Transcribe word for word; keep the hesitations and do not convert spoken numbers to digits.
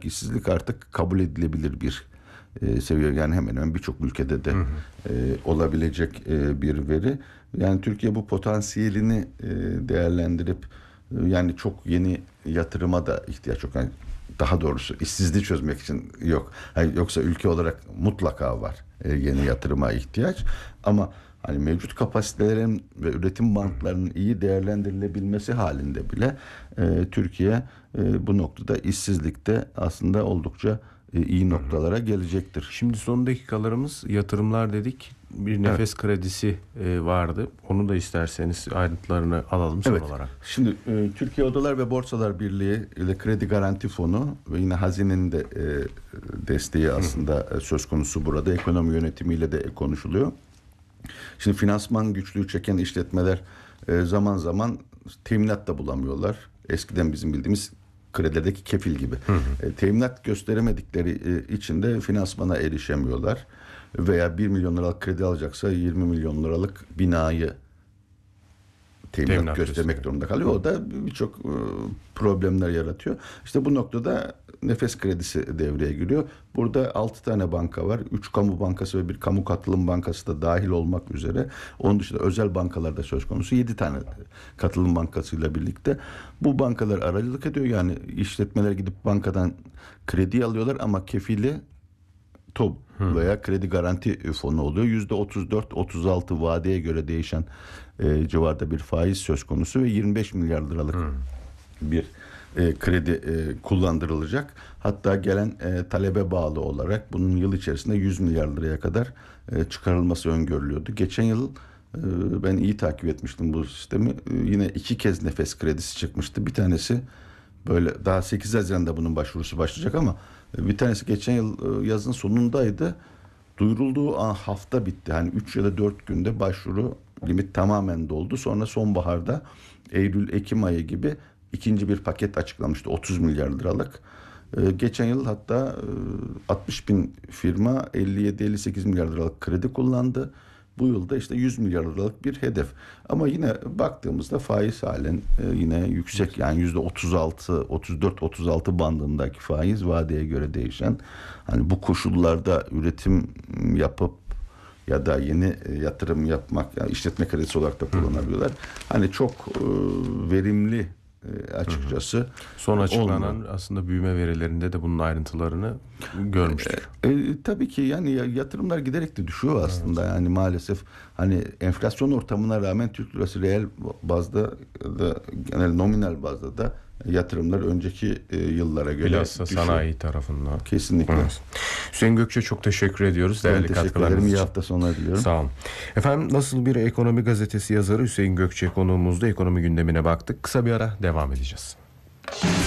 olarak işsizlik artık kabul edilebilir bir e, seviye. Yani hemen hemen birçok ülkede de hı hı. E, olabilecek e, bir veri. Yani Türkiye bu potansiyelini e, değerlendirip e, yani çok yeni yatırıma da ihtiyaç yok. Yani daha doğrusu işsizliği çözmek için yok. Yani yoksa ülke olarak mutlaka var e, yeni yatırıma ihtiyaç. Ama hani mevcut kapasitelerin ve üretim bantlarının iyi değerlendirilebilmesi halinde bile e, Türkiye e, bu noktada işsizlikte aslında oldukça e, iyi noktalara gelecektir. Şimdi son dakikalarımız yatırımlar dedik. Bir nefes evet. kredisi e, vardı. Onu da isterseniz ayrıntılarını alalım son evet. olarak. Şimdi e, Türkiye Odalar ve Borsalar Birliği ile Kredi Garanti Fonu ve yine hazinenin de e, desteği aslında e, söz konusu burada. Ekonomi yönetimiyle de konuşuluyor. Şimdi finansman güçlüğü çeken işletmeler e, zaman zaman teminat da bulamıyorlar. Eskiden bizim bildiğimiz kredideki kefil gibi. Hı hı. E, teminat gösteremedikleri e, için de finansmana erişemiyorlar. Veya bir milyon liralık kredi alacaksa yirmi milyon liralık binayı teminat, teminat göstermek gösteriyor. durumunda kalıyor. O da birçok e, problemler yaratıyor. İşte bu noktada nefes kredisi devreye giriyor. Burada altı tane banka var. üç kamu bankası ve bir kamu katılım bankası da dahil olmak üzere. Onun dışında özel bankalar da söz konusu. yedi tane katılım bankasıyla birlikte. Bu bankalar aracılık ediyor. Yani işletmeler gidip bankadan kredi alıyorlar ama kefili TOB veya kredi garanti fonu oluyor. yüzde otuz dört otuz altı vadeye göre değişen e, civarda bir faiz söz konusu ve yirmi beş milyar liralık hmm. bir e, kredi e, kullandırılacak. Hatta gelen e, talebe bağlı olarak bunun yıl içerisinde yüz milyar liraya kadar e, çıkarılması öngörülüyordu. Geçen yıl e, ben iyi takip etmiştim bu sistemi. E, yine iki kez nefes kredisi çıkmıştı. Bir tanesi böyle daha sekiz Haziran'da bunun başvurusu başlayacak ama bir tanesi geçen yıl yazın sonundaydı. Duyurulduğu an hafta bitti. Hani üç ya da dört günde başvuru limit tamamen doldu. Sonra sonbaharda Eylül-Ekim ayı gibi ikinci bir paket açıklamıştı. otuz milyar liralık. Ee, geçen yıl hatta altmış bin firma elli yedi elli sekiz milyar liralık kredi kullandı. Bu yılda işte yüz milyar liralık bir hedef. Ama yine baktığımızda faiz halen e, yine yüksek. Yani yüzde otuz altı otuz dört otuz altı bandındaki faiz vadeye göre değişen. Hani bu koşullarda üretim yapıp ya da yeni e, yatırım yapmak, yani işletme kredisi olarak da kullanabiliyorlar. Hani çok e, verimli e, açıkçası. Hı hı. Son açıklanan olmadı. Aslında büyüme verilerinde de bunun ayrıntılarını görmüştük. E, e, tabii ki yani yatırımlar giderek de düşüyor aslında. Evet. Yani maalesef hani enflasyon ortamına rağmen Türk lirası reel bazda da genel nominal bazda da yatırımlar önceki e, yıllara göre bilhassa düşüyor. Sanayi tarafından. Kesinlikle. Evet. Hüseyin Gökçe çok teşekkür ediyoruz. Ben Değerli teşekkür ederim. İyi hafta sonları diliyorum. Sağ olun. Efendim nasıl bir ekonomi gazetesi yazarı Hüseyin Gökçe konuğumuzda ekonomi gündemine baktık. Kısa bir ara devam edeceğiz.